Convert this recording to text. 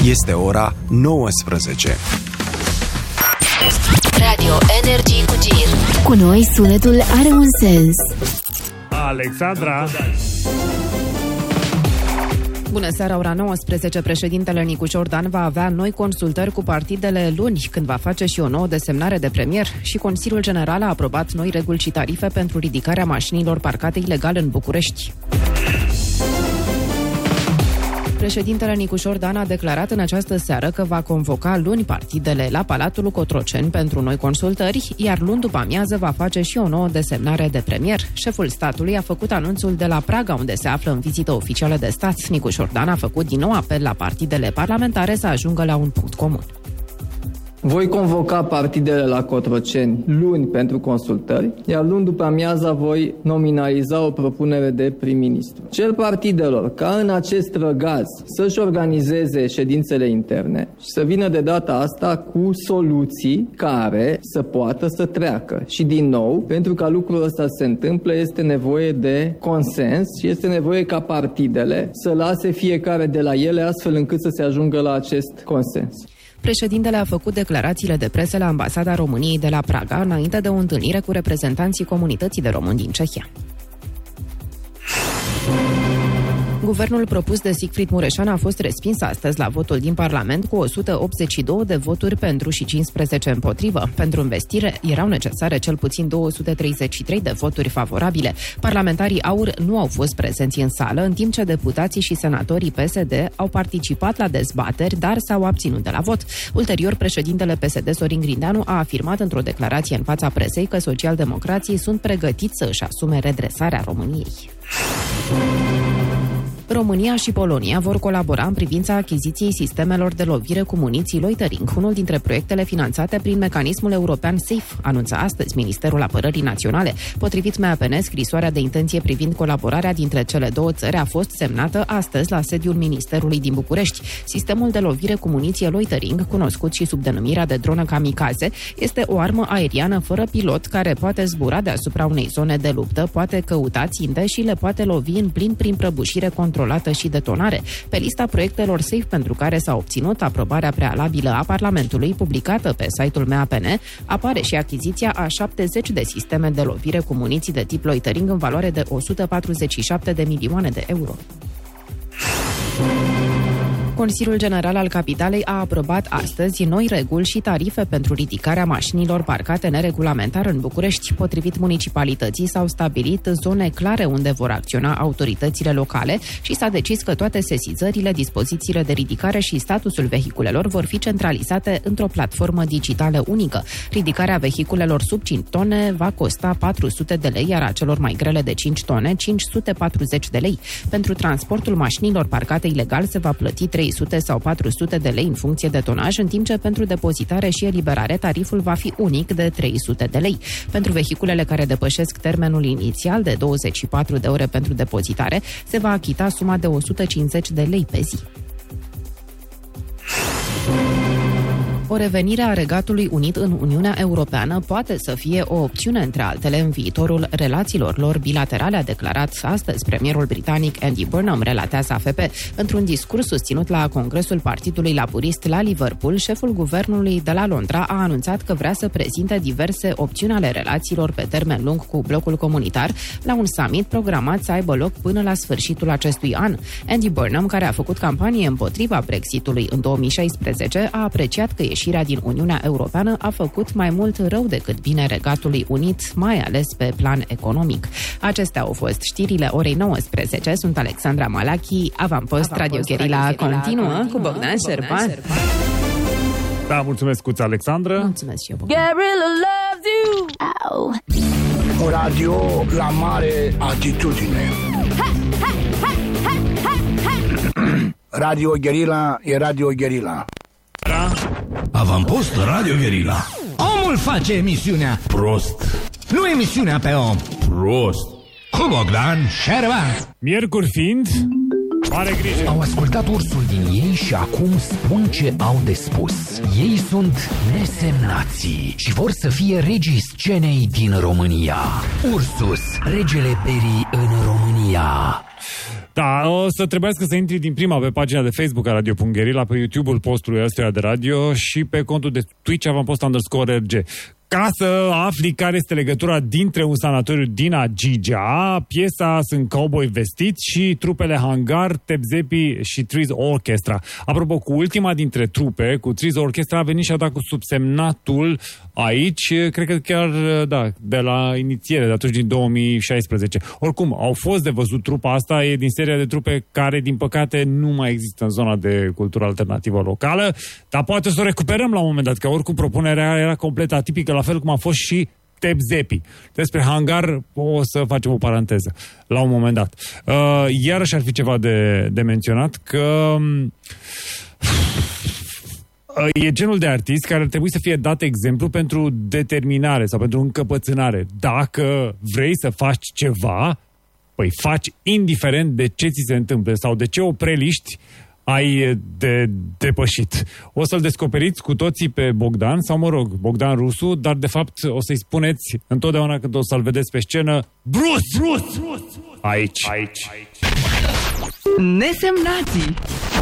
Este ora 19. Radio Energy cu Gir. Cu noi sunetul are un sens. Alexandra. Bună seara, ora 19. Președintele Nicu Jordan va avea noi consultări cu partidele luni, când va face și o nouă desemnare de premier, și Consiliul General a aprobat noi reguli și tarife pentru ridicarea mașinilor parcate ilegal în București. Președintele Nicu Jordan a declarat în această seară că va convoca luni partidele la Palatul Cotroceni pentru noi consultări, iar luni după amiază va face și o nouă desemnare de premier. Șeful statului a făcut anunțul de la Praga, unde se află în vizită oficială de stat. Nicu Jordan a făcut din nou apel la partidele parlamentare să ajungă la un punct comun. Voi convoca partidele la Cotroceni luni pentru consultări, iar luni după amiaza voi nominaliza o propunere de prim-ministru. Cer partidelor ca în acest răgaz să-și organizeze ședințele interne și să vină de data asta cu soluții care să poată să treacă. Și din nou, pentru ca lucrul ăsta să se întâmple, este nevoie de consens și este nevoie ca partidele să lase fiecare de la ele astfel încât să se ajungă la acest consens. Președintele a făcut declarațiile de presă la Ambasada României de la Praga, înainte de o întâlnire cu reprezentanții comunității de români din Cehia. Guvernul propus de Sigfrid Mureșan a fost respins astăzi la votul din Parlament cu 182 de voturi pentru și 15 împotrivă. Pentru investire erau necesare cel puțin 233 de voturi favorabile. Parlamentarii AUR nu au fost prezenți în sală, în timp ce deputații și senatorii PSD au participat la dezbateri, dar s-au abținut de la vot. Ulterior, președintele PSD Sorin Grindeanu a afirmat într-o declarație în fața presei că socialdemocrații sunt pregătiți să își asume redresarea României. România și Polonia vor colabora în privința achiziției sistemelor de lovire cu muniții Loitering, unul dintre proiectele finanțate prin mecanismul european SAFE, anunță astăzi Ministerul Apărării Naționale. Potrivit MAPN, scrisoarea de intenție privind colaborarea dintre cele două țări a fost semnată astăzi la sediul Ministerului din București. Sistemul de lovire cu muniție Loitering, cunoscut și sub denumirea de dronă kamikaze, este o armă aeriană fără pilot care poate zbura deasupra unei zone de luptă, poate căuta ținte și le poate lovi în plin prin prăbușire controlată și detonare. Pe lista proiectelor SAFE pentru care s-a obținut aprobarea prealabilă a Parlamentului, publicată pe site-ul MAPN, apare și achiziția a 70 de sisteme de lovire cu muniții de tip Loitering în valoare de 147 de milioane de euro. Consiliul General al Capitalei a aprobat astăzi noi reguli și tarife pentru ridicarea mașinilor parcate neregulamentar în București. Potrivit municipalității, s-au stabilit zone clare unde vor acționa autoritățile locale și s-a decis că toate sesizările, dispozițiile de ridicare și statusul vehiculelor vor fi centralizate într-o platformă digitală unică. Ridicarea vehiculelor sub 5 tone va costa 400 de lei, iar a celor mai grele de 5 tone 540 de lei. Pentru transportul mașinilor parcate ilegal se va plăti 300 sau 400 de lei în funcție de tonaj, în timp ce pentru depozitare și eliberare tariful va fi unic de 300 de lei. Pentru vehiculele care depășesc termenul inițial de 24 de ore pentru depozitare, se va achita suma de 150 de lei pe zi. O revenire a Regatului Unit în Uniunea Europeană poate să fie o opțiune, între altele, în viitorul relațiilor lor bilaterale, a declarat astăzi premierul britanic Andy Burnham, relatează AFP. Într-un discurs susținut la Congresul Partidului Laburist la Liverpool, șeful guvernului de la Londra a anunțat că vrea să prezinte diverse opțiuni ale relațiilor pe termen lung cu blocul comunitar la un summit programat să aibă loc până la sfârșitul acestui an. Andy Burnham, care a făcut campanie împotriva Brexitului în 2016, a apreciat că ieșirea din Uniunea Europeană a făcut mai mult rău decât bine Regatului Unit, mai ales pe plan economic. Acestea au fost știrile orei 19. Sunt Alexandra Malachi, Avampost Radio Guerilla continuă cu Bogdan Șerban. Da, mulțumesc, Cuț Alexandra. Mulțumesc și eu, Bogdan. Guerilla loves you. Un radio la mare atitudine. Radio Guerilla e Radio Guerilla. Avampost Radio Guerilla. Omul face emisiunea. Prost. Nu emisiunea pe om. Prost. Cu Bogdan Șerban. Miercuri fiind, mare grijă. Au ascultat ursul din ei și acum spun ce au de spus. Ei sunt nesemnații și vor să fie regii scenei din România. Ursus, regele berii în România. Da, o să trebuiască să intri din prima pe pagina de Facebook a Radio.Guerilla, pe YouTube-ul postului ăstuia de radio și pe contul de Twitch avampost_RG. Ca să afli care este legătura dintre un sanatoriu din Agigea, piesa sunt Cowboy Vestiți și trupele Hangar, Tepzepi și Trees Orchestra. Apropo, cu ultima dintre trupe, cu Trees Orchestra, a venit și a dat cu subsemnatul aici, cred că chiar, da, de la inițiere, de atunci din 2016. Oricum, au fost de văzut trupa asta, e din seria de trupe care, din păcate, nu mai există în zona de cultură alternativă locală, dar poate să o recuperăm la un moment dat, că oricum propunerea era complet atipică, la fel cum a fost și Tepzepi. Despre Hangar o să facem o paranteză la un moment dat. Iarăși ar fi ceva de menționat că e genul de artist care ar trebui să fie dat exemplu pentru determinare sau pentru încăpățânare. Dacă vrei să faci ceva, păi faci indiferent de ce ți se întâmplă sau de ce o preliști ai de depășit. O să-l descoperiți cu toții pe Bogdan, sau mă rog, Bogdan Rusu, dar de fapt o să-i spuneți întotdeauna când o să-l vedeți pe scenă, Bruce! Aici. Nesemnații.